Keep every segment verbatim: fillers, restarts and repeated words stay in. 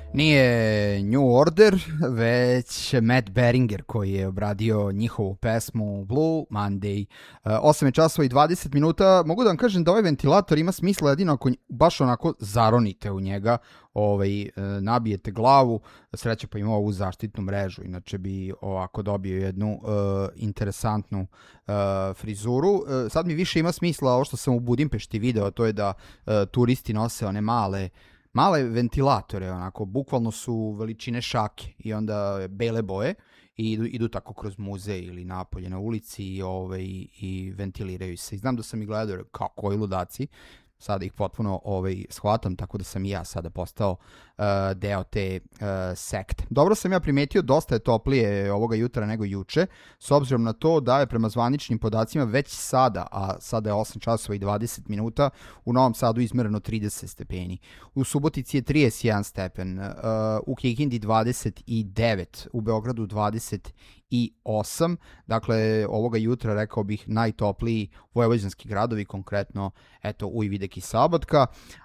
Nije New Order, već Matt Beringer koji je obradio njihovu pesmu Blue Monday. osam je časova i dvadeset minuta. Mogu da vam kažem da ovaj ventilator ima smisla jedino ako baš onako zaronite u njega, ovaj, nabijete glavu, sreća pa ima ovu zaštitnu mrežu, inače bi ovako dobio jednu uh, interesantnu uh, frizuru. Uh, sad mi više ima smisla ovo što sam u Budimpešti video, to je da uh, turisti nose one male male ventilatore, onako, bukvalno su veličine šake i onda bele boje i idu, idu tako kroz muzej ili napolje na ulici i, ovaj, i ventiliraju se. I znam da sam i gledao kao koji ludaci, sada ih potpuno ovaj, shvatam, tako da sam i ja sada postao uh, deo te uh, sekte. Dobro sam ja primetio, dosta je toplije ovoga jutra nego juče, s obzirom na to da je prema zvaničnim podacima već sada, a sada je osam časova i dvadeset minuta, u Novom Sadu izmereno trideset stepeni. U Subotici je trideset jedan stepen, uh, u Kikindi dvadeset devet, u Beogradu dvadeset osam, dakle ovoga jutra rekao bih najtopliji vojvođanski gradovi, konkretno eto Ujvidek i Sabotka,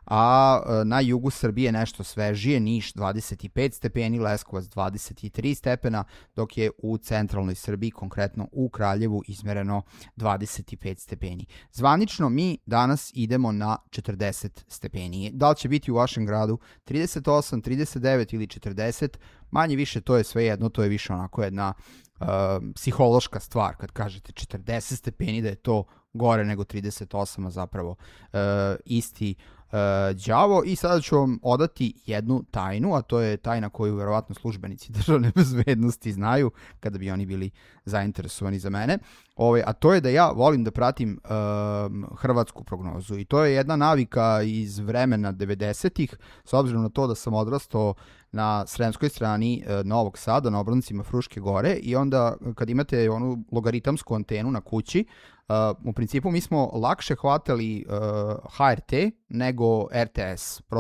a na jugu Srbije nešto svežije, Niš dvadeset pet stepeni, Leskovac dvadeset tri stepena, dok je u centralnoj Srbiji, konkretno u Kraljevu, izmereno dvadeset pet stepeni. Zvanično mi danas idemo na četrdeset stepeni. Da li će biti u vašem gradu trideset osam, trideset devet ili četrdeset, manje više to je sve jedno, to je više onako jedna Uh, psihološka stvar kad kažete četrdeset stepeni da je to gore nego trideset osam, a zapravo uh, isti uh, đavo. I sada ću vam odati jednu tajnu, a to je tajna koju verovatno službenici državne bezbednosti znaju kada bi oni bili zainteresovani za mene. Ove, a to je da ja volim da pratim uh, hrvatsku prognozu i to je jedna navika iz vremena devedesetih, s obzirom na to da sam odrastao na sremskoj strani e, Novog Sada, na obroncima Fruške gore, i onda kad imate onu logaritamsku antenu na kući, e, u principu mi smo lakše hvatali e, H R T nego R T S.